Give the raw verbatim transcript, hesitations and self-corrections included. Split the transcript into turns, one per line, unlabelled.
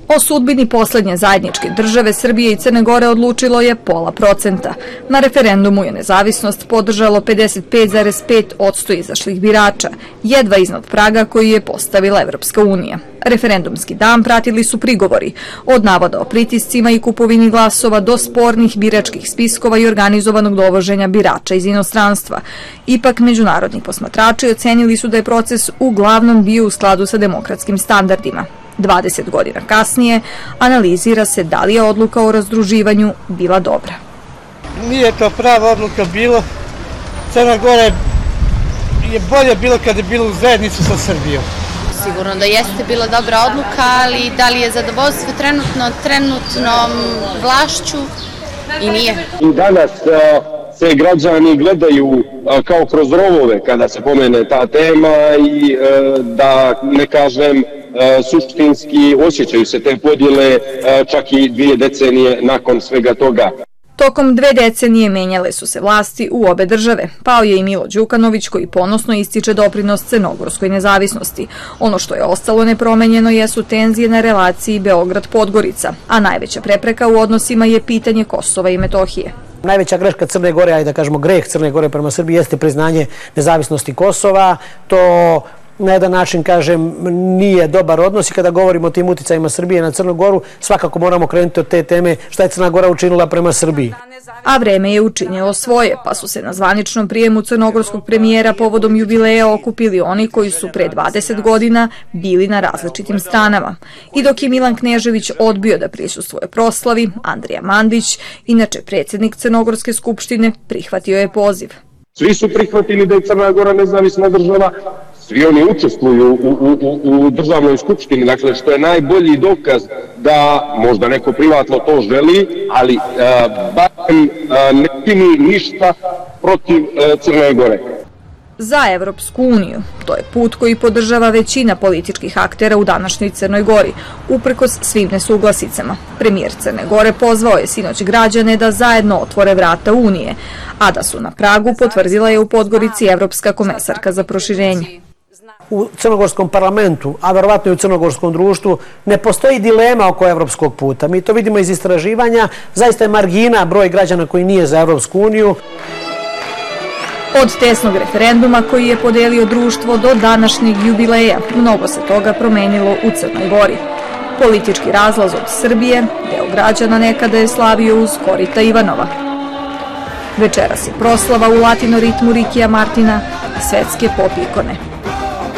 O sudbini poslednje zajedničke države Srbije i Crne Gore odlučilo je pola procenta. Na referendumu je nezavisnost podržalo pedeset pet zarez pet posto izašlih birača, jedva iznad praga koji je postavila Evropska unija. Referendumski dan pratili su prigovori, od navoda o pritiscima i kupovini glasova do spornih biračkih spiskova i organizovanog dovoženja birača iz inostranstva. Ipak, međunarodni posmatrači ocenili su da je proces uglavnom bio u skladu sa demokratskim standardima. dvadeset godina kasnije analizira se da li je odluka o razdruživanju bila dobra.
Nije to prava odluka bilo. Crna Gora je bolje bilo kada je bilo u zajednicu sa Srbijom.
Sigurno da jeste bila dobra odluka, ali da li je zadovoljstvo trenutno trenutnom vlašću i nije.
I danas se građani gledaju kao kroz rovove kada se pomene ta tema i da ne kažem suštinski osjećaju se te podjele čak i dvije decenije nakon svega toga.
Tokom dve decenije menjale su se vlasti u obe države. Pao je i Milo Đukanović koji ponosno ističe doprinos crnogorskoj nezavisnosti. Ono što je ostalo nepromenjeno jesu tenzije na relaciji Beograd-Podgorica, a najveća prepreka u odnosima je pitanje Kosova i Metohije.
Najveća greška Crne Gore, ajde da kažemo greh Crne Gore prema Srbiji, jeste priznanje nezavisnosti Kosova. To na jedan način, kažem, nije dobar odnos i kada govorimo o tim uticajima Srbije na Crnu Goru, svakako moramo krenuti od te teme šta je Crna Gora učinila prema Srbiji.
A vreme je učinilo svoje, pa su se na zvaničnom prijemu crnogorskog premijera povodom jubileja okupili oni koji su pre dvadeset godina bili na različitim stranama. I dok je Milan Knežević odbio da prisustvuje proslavi, Andrija Mandić, inače predsjednik Crnogorske skupštine, prihvatio je poziv.
Svi su prihvatili da je Crna Gora nezavisna država, svi oni učestvuju u, u, u državnoj skupštini, dakle što je najbolji dokaz da možda neko privatno to želi, ali uh, barem uh, ne čini ništa protiv uh, Crne Gore.
Za Evropsku uniju. To je put koji podržava većina političkih aktera u današnjoj Crnoj Gori, uprkos svim nesuglasicama. Premijer Crne Gore pozvao je sinoć građane da zajedno otvore vrata Unije, a da su na pragu potvrdila je u Podgorici evropska komesarka za proširenje.
U crnogorskom parlamentu, a verovatno i u crnogorskom društvu, ne postoji dilema oko evropskog puta. Mi to vidimo iz istraživanja, zaista je margina broj građana koji nije za Evropsku uniju.
Od tesnog referenduma koji je podelio društvo do današnjeg jubileja, mnogo se toga promenilo u Crnoj Gori. Politički razlaz od Srbije, deo građana nekada je slavio uz Korita Ivanova. Večeras je proslava u latino ritmu Rikija Martina i svetske pop ikone.